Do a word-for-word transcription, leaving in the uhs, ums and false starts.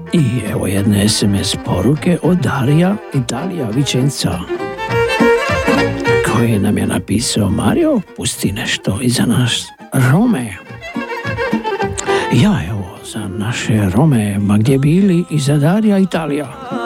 I evo jedne es em es poruke od Darija Italija Vicenza, koje nam je napisao: Mario, pusti nešto i za nas Rome. Ja, evo, za naše Rome, ma gdje bili, i za Darija Italija.